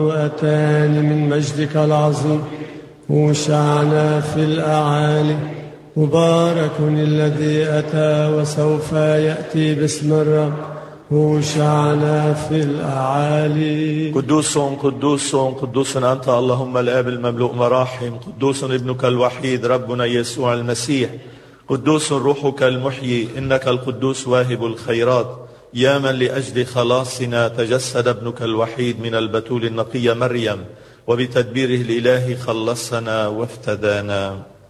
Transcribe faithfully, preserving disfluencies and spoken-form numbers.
وأتان من مجدك العظيم وشعنا في الأعالي. مبارك الذي أتى وسوف يأتي باسم الرب وشعنا في الأعالي. قدوس قدوس قدوس أنت اللهم الآب المملوء مراحم، قدوس ابنك الوحيد ربنا يسوع المسيح، قدوس روحك المحيي، إنك القدوس واهب الخيرات، يا من لأجل خلاصنا تجسد ابنك الوحيد من البتول النقية مريم، وبتدبيره الإلهي خلصنا وافتدانا.